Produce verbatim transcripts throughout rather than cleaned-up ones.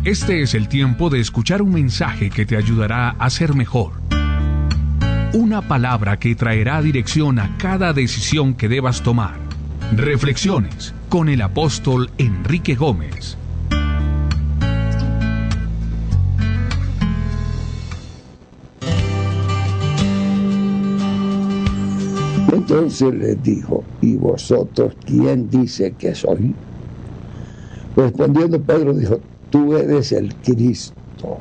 Este es el tiempo de escuchar un mensaje que te ayudará a ser mejor. Una palabra que traerá dirección a cada decisión que debas tomar. Reflexiones con el apóstol Enrique Gómez. Entonces les dijo: ¿y vosotros quién dice que soy? Respondiendo Pedro dijo: tú eres el Cristo.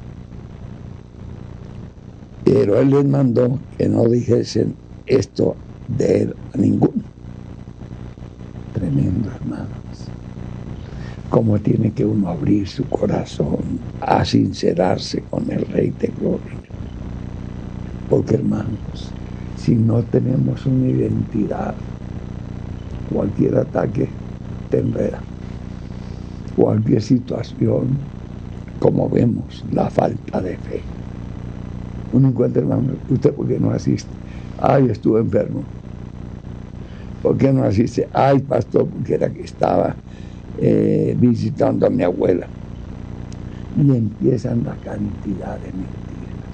Pero él les mandó que no dijesen esto de él a ninguno. Tremendo, hermanos. Cómo tiene que uno abrir su corazón a sincerarse con el Rey de Gloria. Porque, hermanos, si no tenemos una identidad, cualquier ataque te enreda. Cualquier situación, como vemos, la falta de fe. Uno encuentra, hermano, ¿usted por qué no asiste? Ay, estuve enfermo. ¿Por qué no asiste? Ay, pastor, porque era que estaba eh, visitando a mi abuela. Y empiezan la cantidad de mentiras.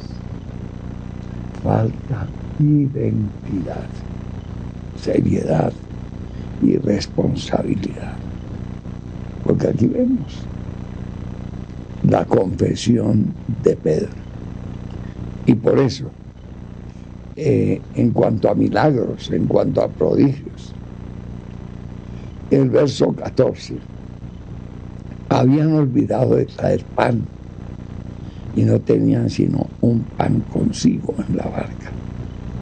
Falta identidad, seriedad y responsabilidad. Porque aquí vemos la confesión de Pedro. Y por eso, eh, en cuanto a milagros, en cuanto a prodigios, el verso catorce, habían olvidado de traer pan y no tenían sino un pan consigo en la barca.